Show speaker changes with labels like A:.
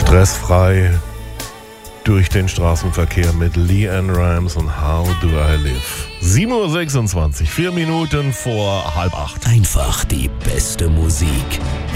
A: Stressfrei durch den Straßenverkehr mit LeAnn Rimes und How Do I Live. 7:26 Uhr, 4 Minuten vor 7:30.
B: Einfach die beste Musik.